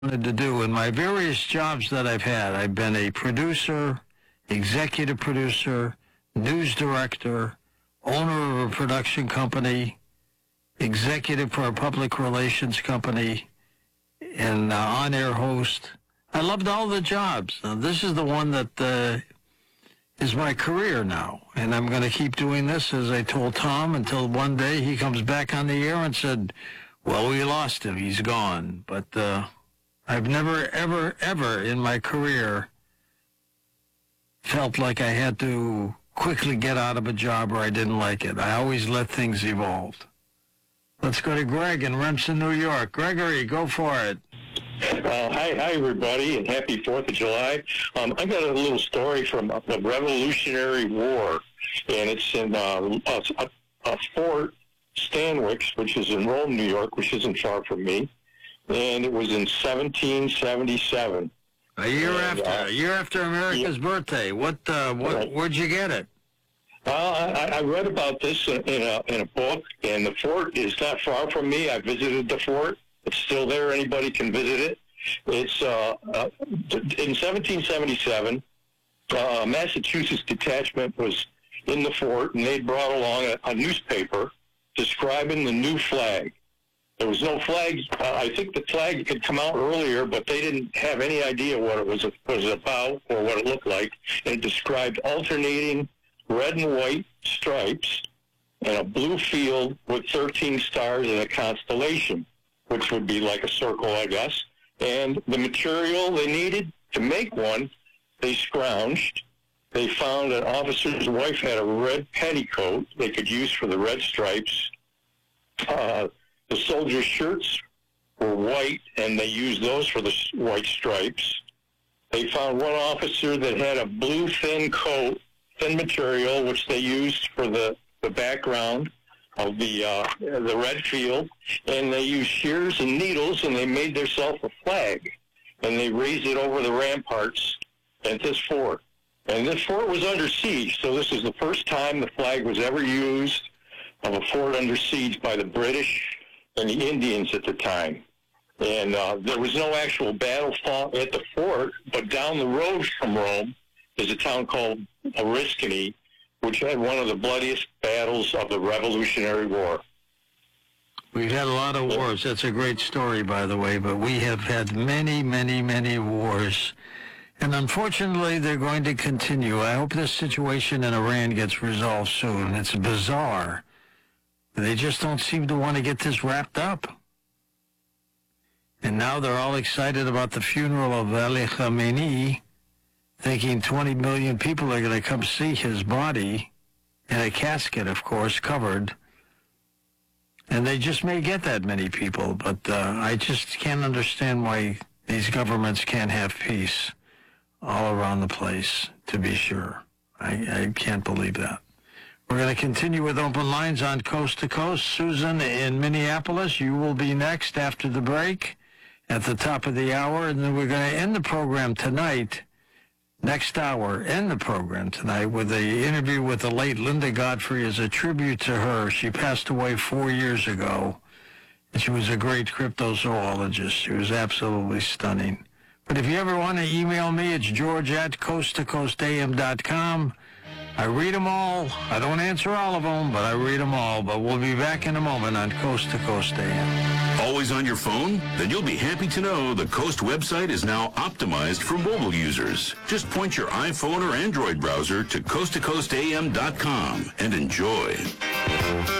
wanted to do. In my various jobs that I've had, I've been a producer, executive producer, news director, owner of a production company, executive for a public relations company, and on-air host. I loved all the jobs. Now, this is the one that is my career now, and I'm going to keep doing this, as I told Tom, until one day he comes back on the air and said, well, we lost him. He's gone. But I've never, ever, ever in my career felt like I had to quickly get out of a job or I didn't like it. I always let things evolve. Let's go to Greg in Remsen, New York. Gregory, go for it. Hi, everybody, and happy 4th of July. I got a little story from the Revolutionary War, and it's in Fort Stanwix, which is in Rome, New York, which isn't far from me, and it was in 1777. A year after America's birthday. Where'd you get it? I read about this in a book, and the fort is not far from me. I visited the fort. It's still there. Anybody can visit it. It's in 1777, Massachusetts detachment was in the fort, and they brought along a newspaper describing the new flag. There was no flag. I think the flag had come out earlier, but they didn't have any idea what it was about or what it looked like. And it described alternating red and white stripes and a blue field with 13 stars and a constellation, which would be like a circle, I guess. And the material they needed to make one, they scrounged. They found an officer's wife had a red petticoat they could use for the red stripes. The soldiers' shirts were white, and they used those for the white stripes. They found one officer that had a blue thin coat, thin material, which they used for the background of the red field, and they used shears and needles, and they made themselves a flag, and they raised it over the ramparts at this fort. And this fort was under siege, so this is the first time the flag was ever used of a fort under siege by the British and the Indians at the time. And there was no actual battle fought at the fort, but down the road from Rome is a town called Oriskany, which had one of the bloodiest battles of the Revolutionary War. We've had a lot of wars. That's a great story, by the way, but we have had many, many, many wars. And unfortunately, they're going to continue. I hope this situation in Iran gets resolved soon. It's bizarre. They just don't seem to want to get this wrapped up. And now they're all excited about the funeral of Ali Khamenei, thinking 20 million people are going to come see his body in a casket, of course, covered. And they just may get that many people, but I just can't understand why these governments can't have peace all around the place, to be sure. I can't believe that. We're going to continue with open lines on Coast to Coast. Susan in Minneapolis, you will be next after the break at the top of the hour. And then we're going to end the program tonight, next hour, end the program tonight with an interview with the late Linda Godfrey as a tribute to her. She passed away 4 years ago, and she was a great cryptozoologist. She was absolutely stunning. But if you ever want to email me, it's george@coasttocoastam.com. I read them all. I don't answer all of them, but I read them all. But we'll be back in a moment on Coast to Coast AM. Always on your phone? Then you'll be happy to know the Coast website is now optimized for mobile users. Just point your iPhone or Android browser to coasttocoastam.com and enjoy.